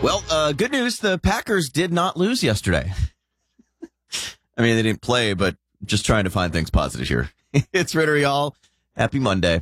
Well, good news. The Packers did not lose yesterday. I mean, they didn't play, but just trying to find things positive here. It's Ritter, y'all. Happy Monday.